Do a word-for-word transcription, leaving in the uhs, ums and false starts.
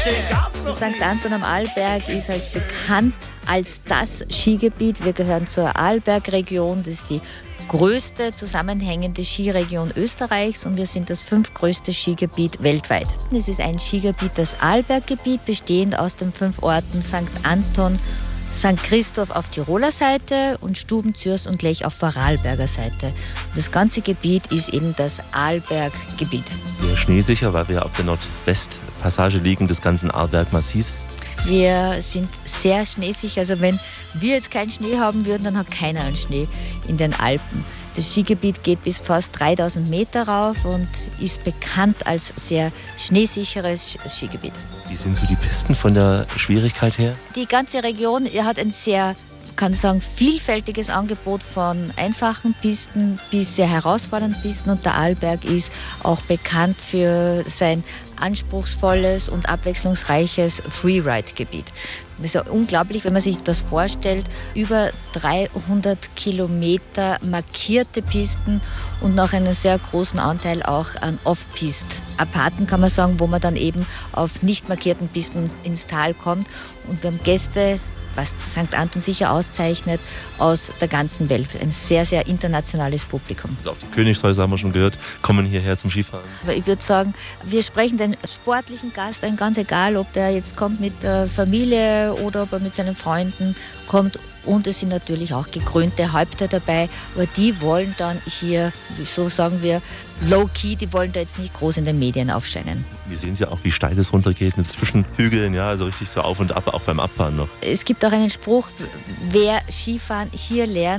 Sankt Anton am Arlberg ist halt bekannt als das Skigebiet. Wir gehören zur Arlbergregion, das ist die größte zusammenhängende Skiregion Österreichs und wir sind das fünftgrößte Skigebiet weltweit. Es ist ein Skigebiet, das Arlberggebiet, bestehend aus den fünf Orten Sankt Anton, Sankt Christoph auf Tiroler Seite und Stubenzürs und Lech auf Vorarlberger Seite. Das ganze Gebiet ist eben das Arlberggebiet. Sehr schneesicher, weil wir auf der Nordwestpassage liegen des ganzen Arlbergmassivs. Wir sind sehr schneesicher. Also wenn wir jetzt keinen Schnee haben würden, dann hat keiner einen Schnee in den Alpen. Das Skigebiet geht bis fast dreitausend Meter rauf und ist bekannt als sehr schneesicheres Skigebiet. Wie sind so die Pisten von der Schwierigkeit her? Die ganze Region hat ein sehr, kann ich sagen, vielfältiges Angebot von einfachen Pisten bis sehr herausfordernden Pisten. Und der Arlberg ist auch bekannt für sein anspruchsvolles und abwechslungsreiches Freeride-Gebiet. Es ist ja unglaublich, wenn man sich das vorstellt, über dreihundert Kilometer markierte Pisten und noch einen sehr großen Anteil auch an Off-Pist-Aparten, kann man sagen, wo man dann eben auf nicht markierten Pisten ins Tal kommt. Und wir haben Gäste, was Sankt Anton sicher auszeichnet, aus der ganzen Welt. Ein sehr, sehr internationales Publikum. Also auch die Königshäuser, haben wir schon gehört, kommen hierher zum Skifahren. Aber ich würde sagen, wir sprechen den sportlichen Gast an, ganz egal, ob der jetzt kommt mit der Familie oder ob er mit seinen Freunden kommt. Und es sind natürlich auch gekrönte Häupter dabei, aber die wollen dann hier, so sagen wir, low-key, die wollen da jetzt nicht groß in den Medien aufscheinen. Wir sehen ja auch, wie steil es runtergeht mit Zwischenhügeln, ja, also richtig so auf und ab, auch beim Abfahren noch. Es gibt auch einen Spruch, wer Skifahren hier lernt,